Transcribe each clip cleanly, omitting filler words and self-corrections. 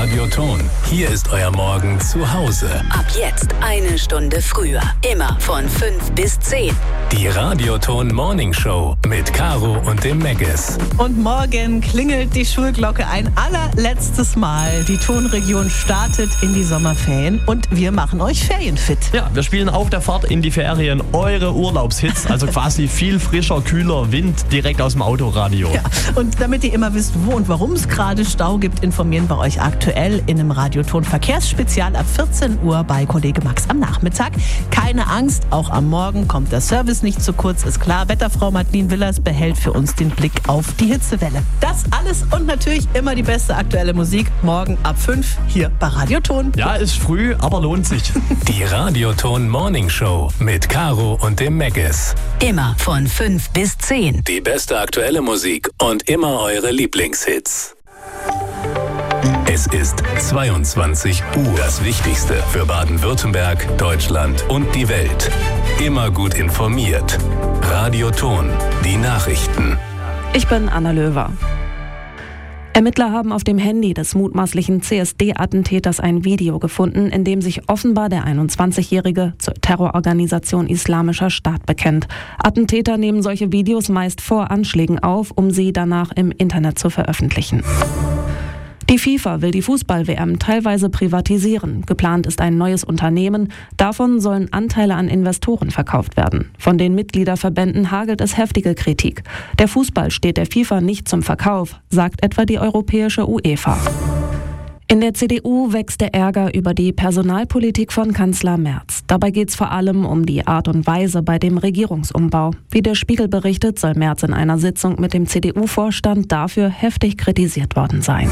Radioton. Hier ist euer Morgen zu Hause. Ab jetzt 1 Stunde früher. Immer von 5 bis 10. Die Radioton Morning Show mit Caro und dem Meggis. Und morgen klingelt die Schulglocke ein allerletztes Mal. Die Tonregion startet in die Sommerferien und wir machen euch ferienfit. Ja, wir spielen auf der Fahrt in die Ferien eure Urlaubshits. Also quasi viel frischer, kühler Wind direkt aus dem Autoradio. Ja, und damit ihr immer wisst, wo und warum es gerade Stau gibt, informieren wir euch aktuell in einem Radioton Verkehrsspezial ab 14 Uhr bei Kollege Max am Nachmittag. Keine Angst, auch am Morgen kommt der Service nicht zu kurz, ist klar. Wetterfrau Madeline Willers behält für uns den Blick auf die Hitzewelle. Das alles und natürlich immer die beste aktuelle Musik. Morgen ab 5 hier bei Radioton. Ja, ist früh, aber lohnt sich. Die Radioton Morning Show mit Caro und dem Meggis. Immer von 5 bis 10. Die beste aktuelle Musik und immer eure Lieblingshits. Es ist 22 Uhr. Das Wichtigste für Baden-Württemberg, Deutschland und die Welt. Immer gut informiert. Radioton, die Nachrichten. Ich bin Anna Löwer. Ermittler haben auf dem Handy des mutmaßlichen CSD-Attentäters ein Video gefunden, in dem sich offenbar der 21-Jährige zur Terrororganisation Islamischer Staat bekennt. Attentäter nehmen solche Videos meist vor Anschlägen auf, um sie danach im Internet zu veröffentlichen. Die FIFA will die Fußball-WM teilweise privatisieren. Geplant ist ein neues Unternehmen. Davon sollen Anteile an Investoren verkauft werden. Von den Mitgliederverbänden hagelt es heftige Kritik. Der Fußball steht der FIFA nicht zum Verkauf, sagt etwa die europäische UEFA. In der CDU wächst der Ärger über die Personalpolitik von Kanzler Merz. Dabei geht es vor allem um die Art und Weise bei dem Regierungsumbau. Wie der Spiegel berichtet, soll Merz in einer Sitzung mit dem CDU-Vorstand dafür heftig kritisiert worden sein.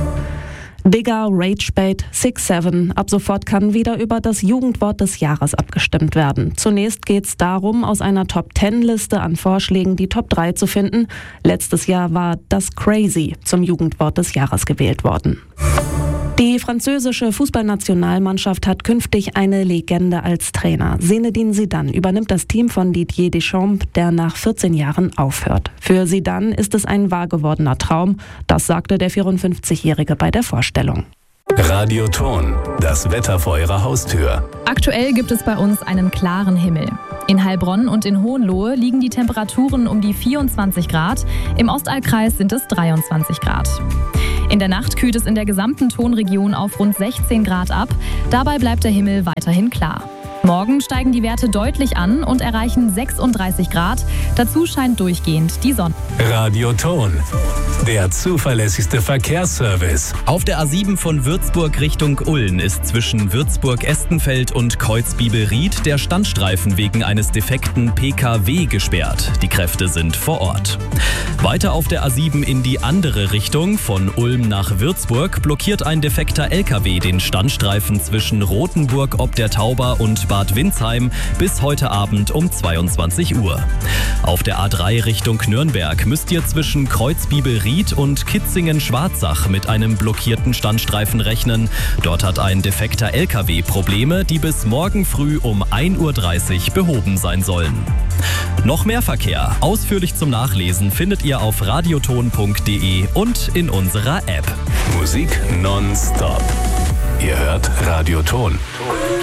Digger, Ragebait, 6-7. Ab sofort kann wieder über das Jugendwort des Jahres abgestimmt werden. Zunächst geht es darum, aus einer Top-10-Liste an Vorschlägen die Top 3 zu finden. Letztes Jahr war das Crazy zum Jugendwort des Jahres gewählt worden. Die französische Fußballnationalmannschaft hat künftig eine Legende als Trainer. Zinedine Zidane übernimmt das Team von Didier Deschamps, der nach 14 Jahren aufhört. Für Zidane ist es ein wahr gewordener Traum, das sagte der 54-Jährige bei der Vorstellung. Radioton, das Wetter vor eurer Haustür. Aktuell gibt es bei uns einen klaren Himmel. In Heilbronn und in Hohenlohe liegen die Temperaturen um die 24 Grad, im Ostallkreis sind es 23 Grad. In der Nacht kühlt es in der gesamten Tonregion auf rund 16 Grad ab, dabei bleibt der Himmel weiterhin klar. Morgen steigen die Werte deutlich an und erreichen 36 Grad. Dazu scheint durchgehend die Sonne. Radioton, der zuverlässigste Verkehrsservice. Auf der A7 von Würzburg Richtung Ulm ist zwischen Würzburg-Estenfeld und Kreuzbiebelried der Standstreifen wegen eines defekten PKW gesperrt. Die Kräfte sind vor Ort. Weiter auf der A7 in die andere Richtung, von Ulm nach Würzburg, blockiert ein defekter LKW den Standstreifen zwischen Rothenburg ob der Tauber und Bad Windsheim bis heute Abend um 22 Uhr. Auf der A3 Richtung Nürnberg müsst ihr zwischen Kreuzbiebelried und Kitzingen-Schwarzach mit einem blockierten Standstreifen rechnen. Dort hat ein defekter LKW Probleme, die bis morgen früh um 1.30 Uhr behoben sein sollen. Noch mehr Verkehr, ausführlich zum Nachlesen, findet ihr auf radioton.de und in unserer App. Musik nonstop. Ihr hört Radioton.